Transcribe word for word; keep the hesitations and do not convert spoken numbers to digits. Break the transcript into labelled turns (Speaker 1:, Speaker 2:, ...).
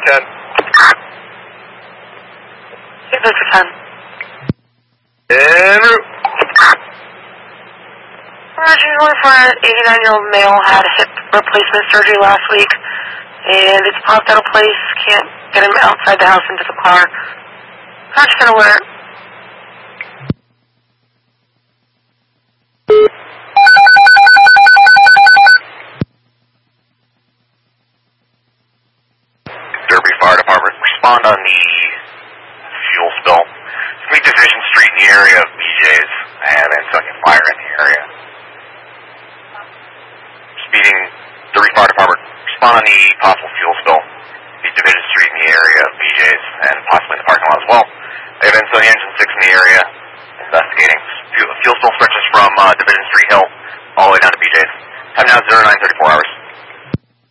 Speaker 1: ten.
Speaker 2: Victor ten.
Speaker 1: En route.
Speaker 2: Roger, one for an eighty-nine-year-old male had hip replacement surgery last week, and it's popped out of place. Can't get him outside the house into the car. Crash ten alert.
Speaker 3: Derby Fire Department, respond on the fuel spill. Meet Division Street in the area of B J's, and then second fire in the area. Speeding, Derby Fire Department, respond on the possible fuel spill. Meet Division Street in the area of B J's, and possibly in the parking lot as well. They have Insoni Engine six in the area, investigating. Fuel, fuel spill stretches from uh, Division Street Hill all the way down to B J's. Time now zero nine thirty-four hours.